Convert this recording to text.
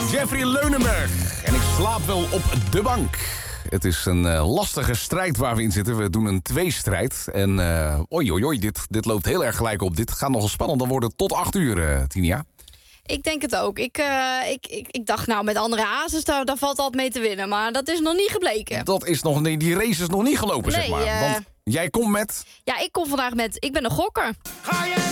Jeffrey Leunenberg. En ik slaap wel op de bank. Het is een lastige strijd waar we in zitten. We doen een tweestrijd. En oei, dit loopt heel erg gelijk op. Dit gaat nogal spannender worden tot 8 uur, Tinia. Ik denk het ook. Ik dacht nou met andere hazes, daar valt altijd mee te winnen. Maar dat is nog niet gebleken. Die race is nog niet gelopen, Nee, zeg maar. Want jij komt met... Ja, ik kom vandaag met... Ik ben een gokker.